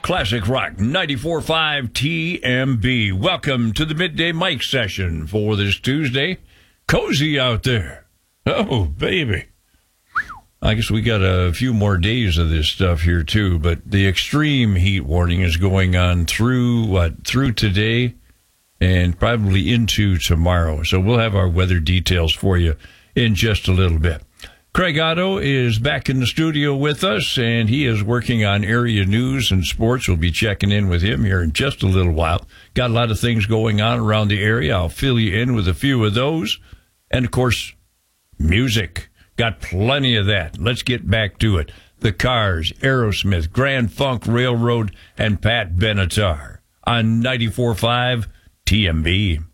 Classic Rock 94.5 TMB. Welcome to the Midday Mic session for this Tuesday. Cozy out there. Oh, baby. I guess we got a few more days of this stuff here, too, but the extreme heat warning is going on through today and probably into tomorrow. So we'll have our weather details for you in just a little bit. Craig Otto is back in the studio with us, and he is working on area news and sports. We'll be checking in with him here in just a little while. Got a lot of things going on around the area. I'll fill you in with a few of those. And, of course, music. Got plenty of that. Let's get back to it. The Cars, Aerosmith, Grand Funk Railroad, and Pat Benatar on 94.5 TMB.